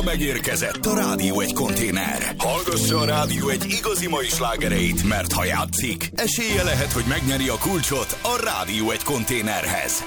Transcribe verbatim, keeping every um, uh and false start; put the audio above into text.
megérkezett a Rádió egy konténer. Hallgassa a Rádió egy igazi mai slágereit, mert ha játszik, esélye lehet, hogy megnyeri a kulcsot a Rádió egy konténerhez.